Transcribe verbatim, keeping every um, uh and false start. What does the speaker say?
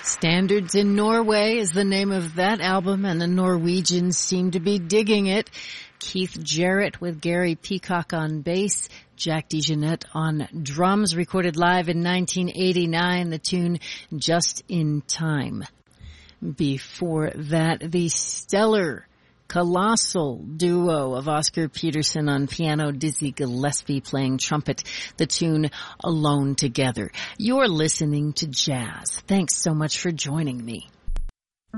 Standards in Norway is the name of that album, and the Norwegians seem to be digging it. Keith Jarrett with Gary Peacock on bass, Jack DeJohnette on drums, recorded live in nineteen eighty-nine, the tune Just in Time. Before that, the stellar, colossal duo of Oscar Peterson on piano, Dizzy Gillespie playing trumpet, the tune Alone Together. You're listening to Jazz. Thanks so much for joining me.